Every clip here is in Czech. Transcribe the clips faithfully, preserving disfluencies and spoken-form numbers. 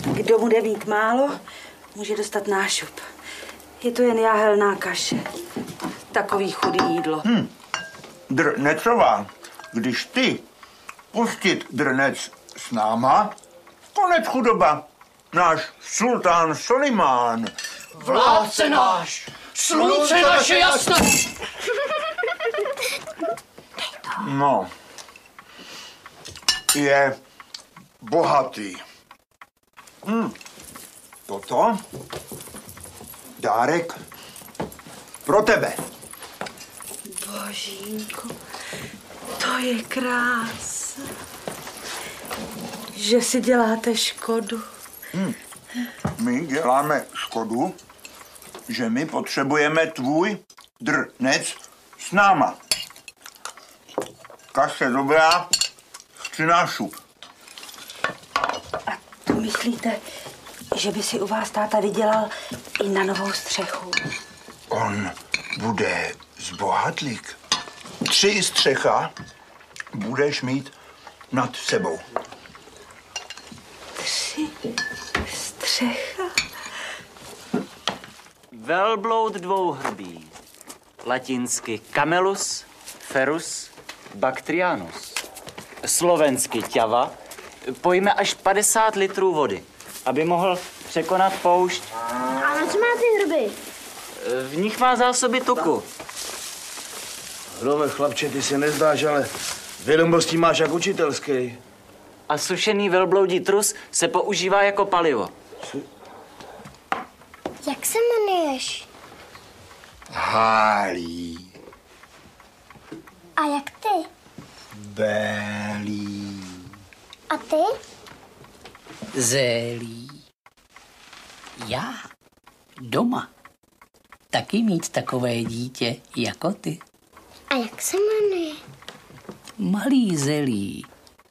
Kdo bude mít málo, může dostat nášup. Je to jen jáhelná kaše. Takový chudý jídlo. Hm. Drnecová, když ty pustit drnec s náma, konec chudoba. Náš sultán Solimán. Vládce náš, slunce naše jasné. No, je bohatý. Hm. Toto dárek pro tebe. Božínku, to je krása. Že si děláte škodu. Hm. My děláme škodu, že my potřebujeme tvůj drnec s náma. Kaše dobrá, chci nášup. A to myslíte, že by si u vás táta vydělal i na novou střechu? On bude zbohatlík. Tři střecha budeš mít nad sebou. Tři střecha? Velbloud dvouhrbý. Latinsky Camelus ferus bactrianus. Slovensky ťava. Pojme až padesát litrů vody, aby mohl překonat poušť. A na co má ty hrby? V nich má zásoby tuku. Hrome, chlapče, ty se nezdáš, ale vědomostí máš jak učitelský. A sušený velbloudí trus se používá jako palivo. Jak se jmenuješ? Hálí. A jak ty? Bélí. A ty? Zélí. Já doma taky mít takové dítě jako ty. A jak se jmenuje? Malý zelí.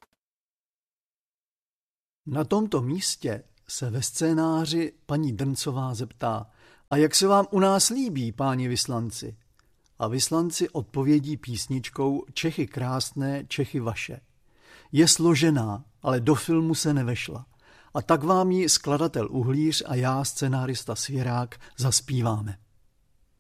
Na tomto místě se ve scénáři paní Drncová zeptá: a jak se vám u nás líbí, páni vyslanci? A vyslanci odpovědí písničkou Čechy krásné, Čechy vaše. Je složená, ale do filmu se nevešla. A tak vám ji skladatel Uhlíř a já, scenárista Svěrák, zaspíváme.